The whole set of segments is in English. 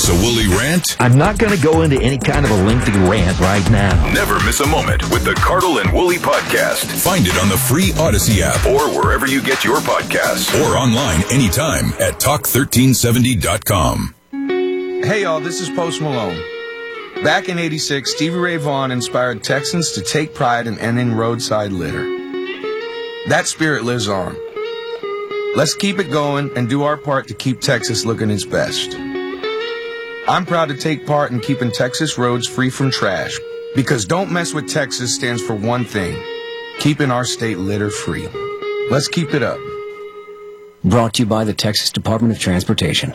It's a Woolly Rant. I'm not going to go into any kind of a lengthy rant right now. Never miss a moment with the Cardle and Woolly podcast. Find it on the free Odyssey app or wherever you get your podcasts. Or online anytime at talk1370.com. Hey y'all, this is Post Malone. Back in '86, Stevie Ray Vaughan inspired Texans to take pride in ending roadside litter. That spirit lives on. Let's keep it going and do our part to keep Texas looking its best. I'm proud to take part in keeping Texas roads free from trash, because Don't Mess with Texas stands for one thing: keeping our state litter free. Let's keep it up. Brought to you by the Texas Department of Transportation.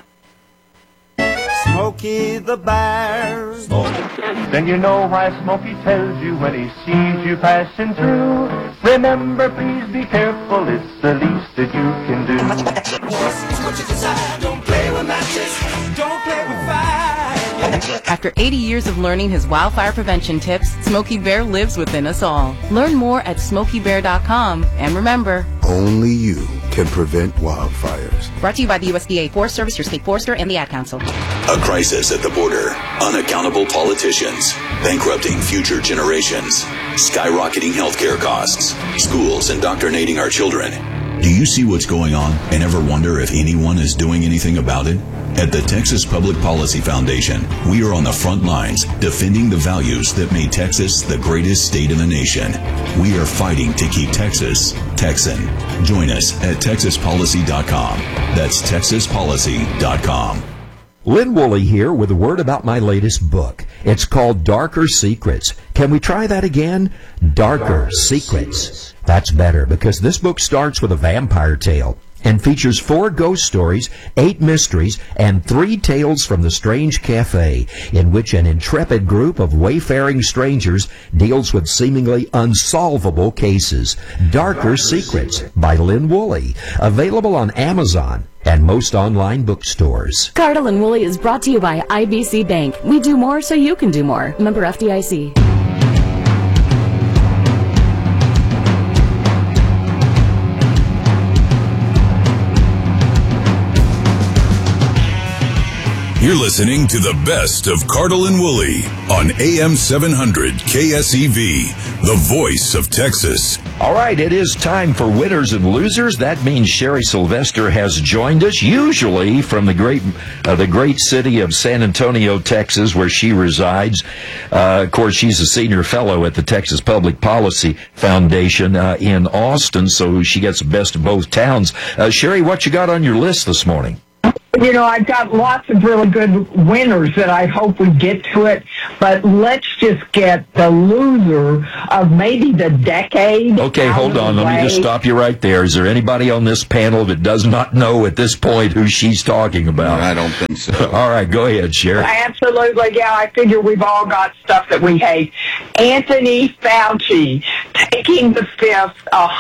Smokey the Bear. Then you know why Smokey tells you when he sees you passing through. Remember, please be careful, it's the least that you can do. Don't play with matches, don't play with fire. After 80 years of learning his wildfire prevention tips, Smokey Bear lives within us all. Learn more at SmokeyBear.com. And remember, only you can prevent wildfires. Brought to you by the USDA Forest Service, your state forester, and the Ad Council. A crisis at the border, unaccountable politicians, bankrupting future generations, skyrocketing healthcare costs, schools indoctrinating our children. Do you see what's going on and ever wonder if anyone is doing anything about it? At the Texas Public Policy Foundation, we are on the front lines defending the values that made Texas the greatest state in the nation. We are fighting to keep Texas Texan. Join us at TexasPolicy.com. That's TexasPolicy.com. Lynn Woolley here with a word about my latest book. It's called Darker Secrets. Can we try that again? Darker Secrets. That's better, because this book starts with a vampire tale and features 4 ghost stories, 8 mysteries, and 3 tales from the Strange Cafe, in which an intrepid group of wayfaring strangers deals with seemingly unsolvable cases. Darker Secrets by Lynn Woolley. Available on Amazon and most online bookstores. Cardle and Woolley is brought to you by IBC Bank. We do more so you can do more. Member FDIC. You're listening to the best of Cardle and Woolley on AM 700 KSEV, the voice of Texas. All right, it is time for winners and losers. That means Sherry Sylvester has joined us, usually from the great city of San Antonio, Texas, where she resides. Of course, she's a senior fellow at the Texas Public Policy Foundation in Austin, so she gets the best of both towns. Sherry, what you got on your list this morning? You know, I've got lots of really good winners that I hope we get to it, but let's just get the loser of maybe the decade. Okay, hold on. Let me just stop you right there. Is there anybody on this panel that does not know at this point who she's talking about? No, I don't think so. All right, go ahead, Sherry. Absolutely, yeah. I figure we've all got stuff that we hate. Anthony Fauci taking the fifth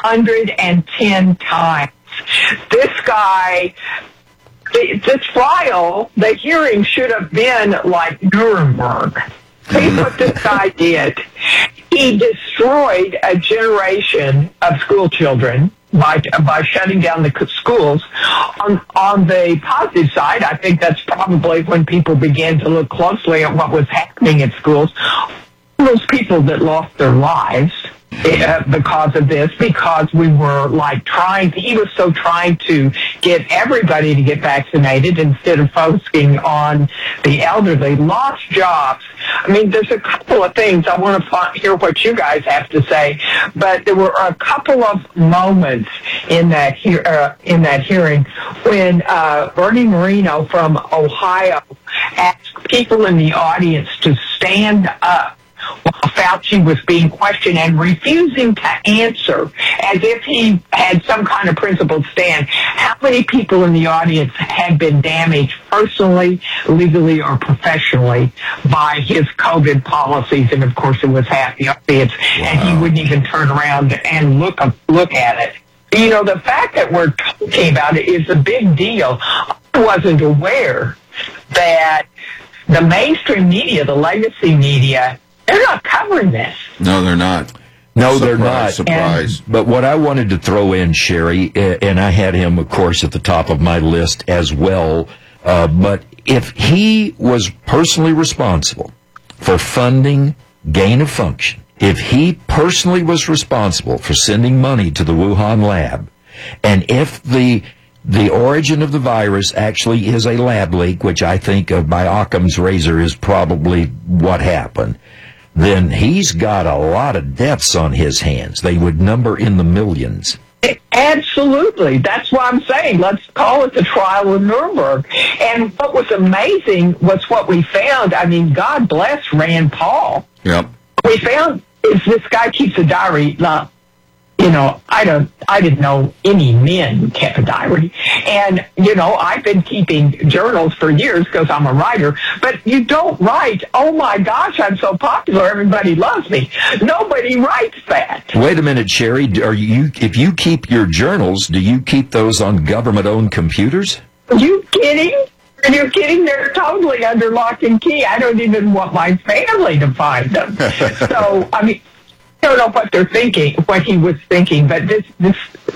110 times. This guy... This trial, the hearing should have been like Nuremberg. See what this guy did. He destroyed a generation of school children by shutting down the schools. On the positive side, I think that's probably when people began to look closely at what was happening at schools. Those people that lost their lives because of this, because we were he was so trying to get everybody to get vaccinated instead of focusing on the elderly, lost jobs. I mean, there's a couple of things I want to hear what you guys have to say, but there were a couple of moments in that hearing when Bernie Moreno from Ohio asked people in the audience to stand up while Fauci was being questioned and refusing to answer as if he had some kind of principled stand. How many people in the audience had been damaged personally, legally, or professionally by his COVID policies? And, of course, it was half the audience, and he wouldn't even turn around and look at it. You know, the fact that we're talking about it is a big deal. I wasn't aware that the mainstream media, the legacy media, they're not covering this. No, they're not. No, they're not. Surprise. But what I wanted to throw in, Sherry, and I had him, of course, at the top of my list as well, But if he was personally responsible for funding gain of function, if he personally was responsible for sending money to the Wuhan lab, and if the origin of the virus actually is a lab leak, which I think by Occam's razor is probably what happened, then he's got a lot of deaths on his hands. They would number in the millions. Absolutely. That's what I'm saying. Let's call it the trial of Nuremberg. And what was amazing was what we found. I mean, God bless Rand Paul. Yep. We found is this guy keeps a diary. Now, you know, I didn't know any men who kept a diary. And, you know, I've been keeping journals for years because I'm a writer. But you don't write, oh, my gosh, I'm so popular, everybody loves me. Nobody writes that. Wait a minute, Sherry. If you keep your journals, do you keep those on government-owned computers? Are you kidding? Are you kidding? They're totally under lock and key. I don't even want my family to find them. So, I mean, I don't know what they're thinking, what he was thinking, but this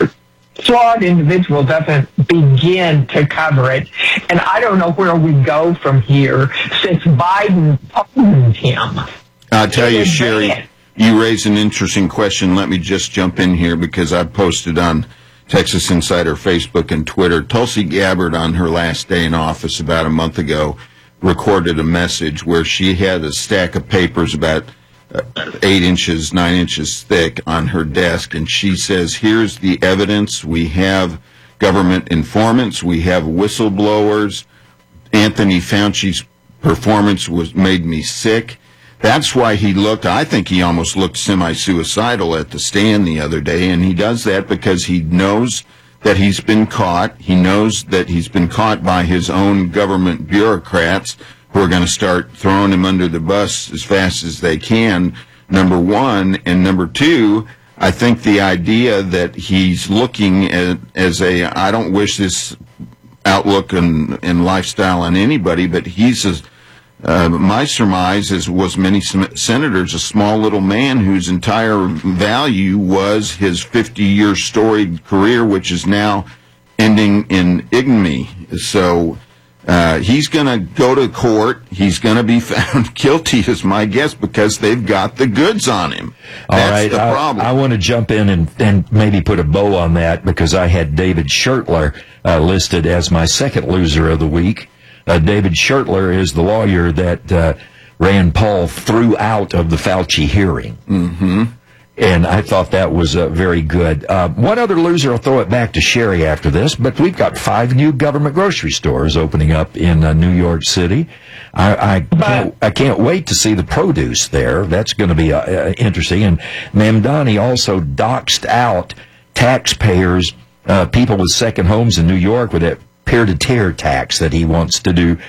flawed individual doesn't begin to cover it. And I don't know where we go from here since Biden pardoned him. I'll tell you, Sherry, you raise an interesting question. Let me just jump in here because I posted on Texas Insider Facebook and Twitter. Tulsi Gabbard, on her last day in office about a month ago, recorded a message where she had a stack of papers about 8 inches, 9 inches thick on her desk, and she says, here's the evidence. We have government informants. We have whistleblowers. Anthony Fauci's performance made me sick. That's why I think he almost looked semi-suicidal at the stand the other day, and he does that because he knows that he's been caught. He knows that he's been caught by his own government bureaucrats who are going to start throwing him under the bus as fast as they can, number one. And number two, I think the idea that he's looking at as I don't wish this outlook and lifestyle on anybody, but he's my surmise was many senators, a small little man whose entire value was his 50-year storied career, which is now ending in ignominy. So he's going to go to court. He's going to be found guilty, is my guess, because they've got the goods on him. That's the problem. I want to jump in and maybe put a bow on that because I had David Schertler listed as my second loser of the week. David Schertler is the lawyer that Rand Paul threw out of the Fauci hearing. Mm-hmm. And I thought that was very good. One other loser, I'll throw it back to Sherry after this, but we've got 5 new government grocery stores opening up in New York City. I can't wait to see the produce there. That's going to be interesting. And Mamdani also doxed out taxpayers, people with second homes in New York with that peer-to-tear tax that he wants to do